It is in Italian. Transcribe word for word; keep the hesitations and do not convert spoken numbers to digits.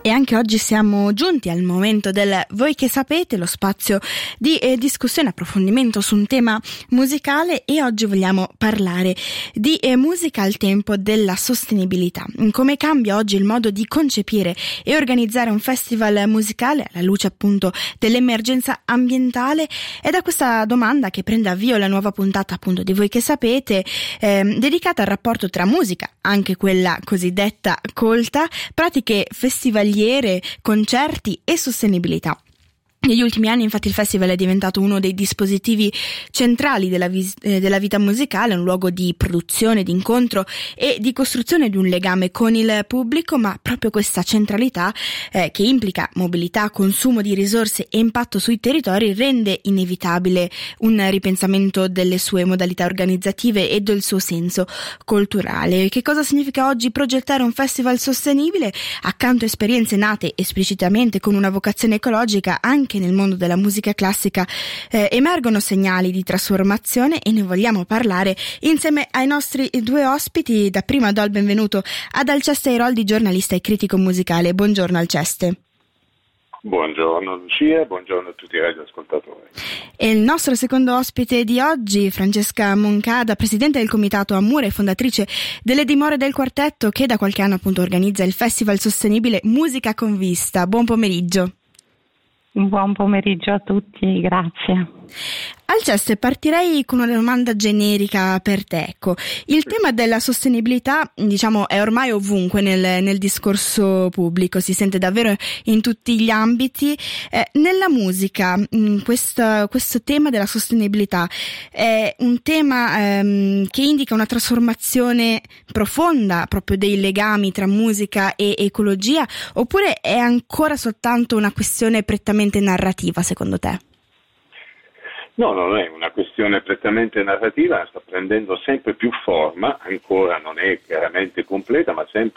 E anche oggi siamo giunti al momento del Voi che sapete, lo spazio di eh, discussione e approfondimento su un tema musicale, e oggi vogliamo parlare di eh, musica al tempo della sostenibilità. Come cambia oggi il modo di concepire e organizzare un festival musicale alla luce appunto dell'emergenza ambientale? È da questa domanda che prende avvio la nuova puntata appunto di Voi che sapete, eh, dedicata al rapporto tra musica, anche quella cosiddetta colta, pratiche festivaliere, concerti e sostenibilità. Negli ultimi anni infatti il festival è diventato uno dei dispositivi centrali della, vis- eh, della vita musicale, un luogo di produzione, di incontro e di costruzione di un legame con il pubblico, ma proprio questa centralità eh, che implica mobilità, consumo di risorse e impatto sui territori rende inevitabile un ripensamento delle sue modalità organizzative e del suo senso culturale. Che cosa significa oggi progettare un festival sostenibile? Accanto a esperienze nate esplicitamente con una vocazione ecologica, anche nel mondo della musica classica eh, emergono segnali di trasformazione, e ne vogliamo parlare insieme ai nostri due ospiti. Dapprima do il benvenuto ad Alceste Airoldi, giornalista e critico musicale. Buongiorno Alceste. Buongiorno Lucia, buongiorno a tutti i radioascoltatori. E il nostro secondo ospite di oggi, Francesca Moncada, presidente del comitato Amore e fondatrice delle Dimore del Quartetto, che da qualche anno appunto organizza il festival sostenibile Musica con Vista. Buon pomeriggio. Buon pomeriggio a tutti, grazie. Alceste, partirei con una domanda generica per te. Ecco, il tema della sostenibilità, diciamo, è ormai ovunque nel, nel discorso pubblico, si sente davvero in tutti gli ambiti. Eh, nella musica, mh, questo, questo tema della sostenibilità è un tema ehm, che indica una trasformazione profonda proprio dei legami tra musica e ecologia, oppure è ancora soltanto una questione prettamente narrativa, secondo te? No, non è una questione prettamente narrativa, sta prendendo sempre più forma, ancora non è chiaramente completa, ma sempre